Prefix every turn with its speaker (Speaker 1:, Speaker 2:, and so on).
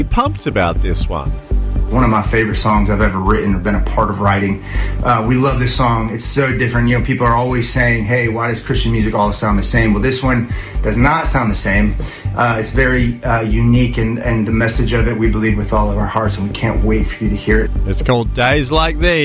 Speaker 1: pumped about this one.
Speaker 2: One of my favorite songs I've ever written or been a part of writing. We love this song. It's so different. You know, people are always saying, hey, why does Christian music all sound the same? Well, this one does not sound the same. It's very unique, and the message of it we believe with all of our hearts, and we can't wait for you to hear it.
Speaker 1: It's called Days Like These.